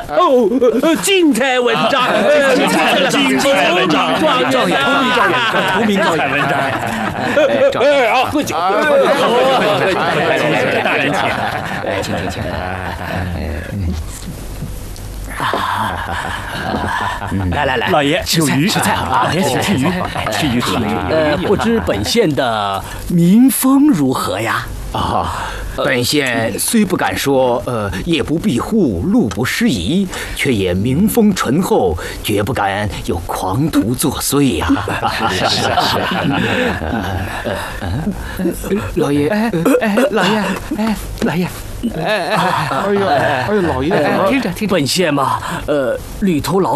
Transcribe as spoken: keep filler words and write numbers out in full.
哦，精彩文章，精彩文章， 状元，同名状元，同名状元文章。 哎，好，喝酒， 大人请，哎，请请请。来来来， 老爷有鱼， 吃菜啊！ 老爷请吃鱼，吃鱼吃鱼。 呃，不知本县的民风如何呀？ 啊，本县虽不敢说，呃，夜不闭户，路不拾遗，却也民风淳厚，绝不敢有狂徒作祟呀。是是是。老爷，哎哎，老爷，哎，老爷。哎哎哎呦哎呦，老爷，听着听着， 本县嘛，呃，旅途劳